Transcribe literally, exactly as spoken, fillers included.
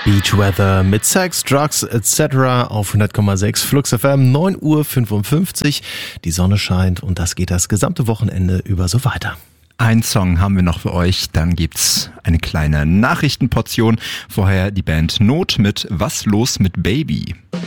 Beachweather mit Sex, Drugs et cetera auf hundert Komma sechs Flux F M, neun Uhr fünfundfünfzig. Die Sonne scheint und das geht das gesamte Wochenende über so weiter. Ein Song haben wir noch für euch, dann gibt's eine kleine Nachrichtenportion. Vorher die Band Not mit Was los mit Baby.